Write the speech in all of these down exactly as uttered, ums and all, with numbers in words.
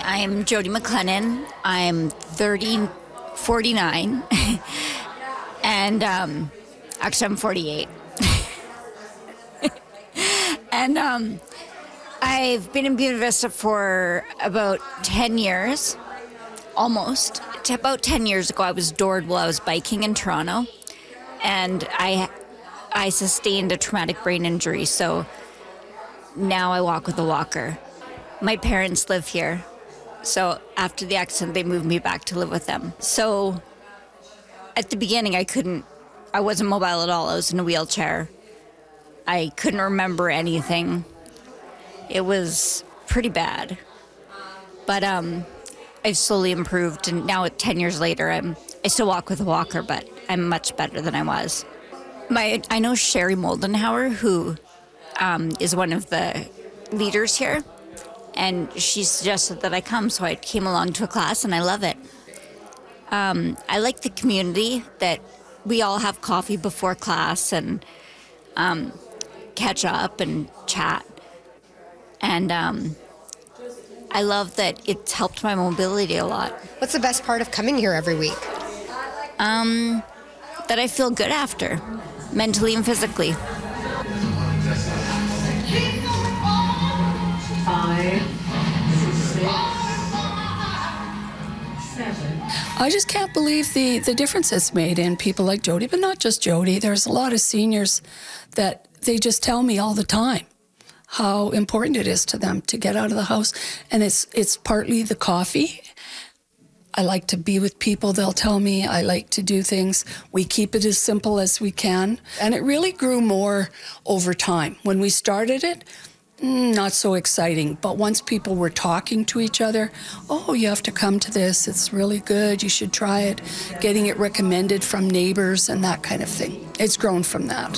I'm Jody McLennan. I'm thirty, forty-nine, and um, actually I'm forty-eight. and um, I've been in Buena Vista for about ten years, almost. About ten years ago, I was doored while I was biking in Toronto, and I, I sustained a traumatic brain injury, so now I walk with a walker. My parents live here, so after the accident, they moved me back to live with them. So at the beginning, I couldn't, I wasn't mobile at all. I was in a wheelchair. I couldn't remember anything. It was pretty bad. But um, I've slowly improved, and now ten years later, I'm, I still walk with a walker, but I'm much better than I was. My, I know Sherry Moldenhauer, who um, is one of the leaders here, and she suggested that I come, so I came along to a class, and I love it. Um, I like the community, that we all have coffee before class and um, catch up and chat. And um, I love that it's helped my mobility a lot. What's the best part of coming here every week? Um, that I feel good after, mentally and physically. Five, six, seven. I just can't believe the, the difference it's made in people like Jody, but not just Jody. There's a lot of seniors that they just tell me all the time how important it is to them to get out of the house. And it's it's partly the coffee. I like to be with people, they'll tell me. I like to do things. We keep it as simple as we can. And it really grew more over time. When we started it, not so exciting, but once people were talking to each other, oh, you have to come to this, it's really good, you should try it, getting it recommended from neighbors and that kind of thing. It's grown from that.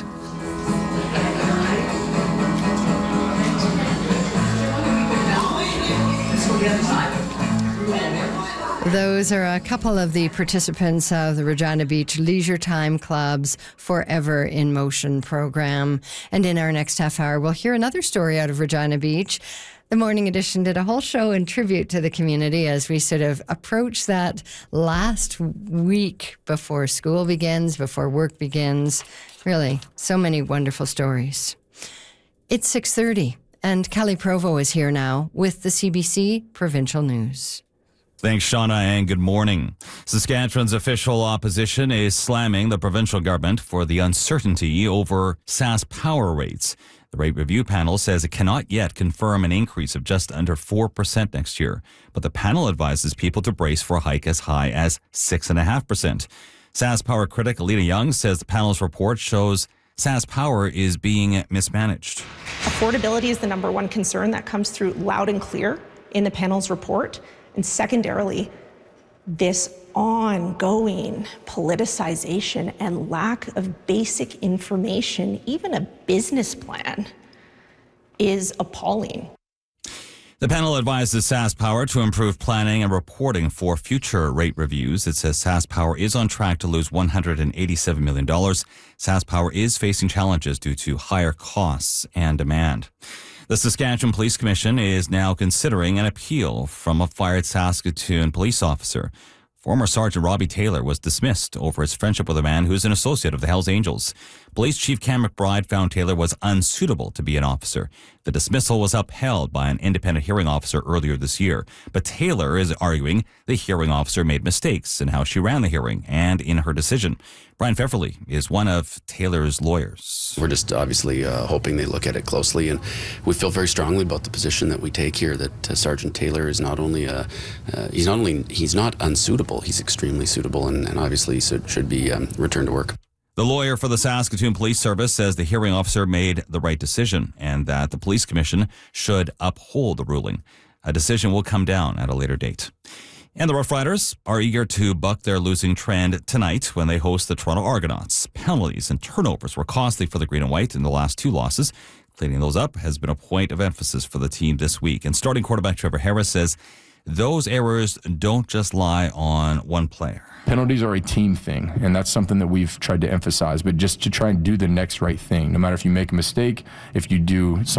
Those are a couple of the participants of the Regina Beach Leisure Time Club's Forever in Motion program. And in our next half hour, we'll hear another story out of Regina Beach. The Morning Edition did a whole show in tribute to the community as we sort of approach that last week before school begins, before work begins. Really, so many wonderful stories. It's six thirty, and Kelly Provo is here now with the C B C Provincial News. Thanks, Shauna, and good morning. Saskatchewan's official opposition is slamming the provincial government for the uncertainty over SaskPower rates. The rate review panel says it cannot yet confirm an increase of just under four percent next year, but the panel advises people to brace for a hike as high as six point five percent. SaskPower critic Alina Young says the panel's report shows SaskPower is being mismanaged. Affordability is the number one concern that comes through loud and clear in the panel's report. And secondarily, this ongoing politicization and lack of basic information, even a business plan, is appalling. The panel advises SaskPower to improve planning and reporting for future rate reviews. It says SaskPower is on track to lose one hundred eighty-seven million dollars. SaskPower is facing challenges due to higher costs and demand. The Saskatchewan Police Commission is now considering an appeal from a fired Saskatoon police officer. Former Sergeant Robbie Taylor was dismissed over his friendship with a man who is an associate of the Hells Angels. Police Chief Cam McBride found Taylor was unsuitable to be an officer. The dismissal was upheld by an independent hearing officer earlier this year. But Taylor is arguing the hearing officer made mistakes in how she ran the hearing and in her decision. Brian Pfefferly is one of Taylor's lawyers. We're just obviously uh, hoping they look at it closely, and we feel very strongly about the position that we take here, that uh, Sergeant Taylor is not only uh, uh, he's not only he's not unsuitable, he's extremely suitable, and, and obviously should, should be um, returned to work. The lawyer for the Saskatoon Police Service says the hearing officer made the right decision and that the Police Commission should uphold the ruling. A decision will come down at a later date. And the Rough Riders are eager to buck their losing trend tonight when they host the Toronto Argonauts. Penalties and turnovers were costly for the Green and White in the last two losses. Cleaning those up has been a point of emphasis for the team this week. And starting quarterback Trevor Harris says those errors don't just lie on one player. Penalties are a team thing, and that's something that we've tried to emphasize, but just to try and do the next right thing. No matter if you make a mistake, if you do something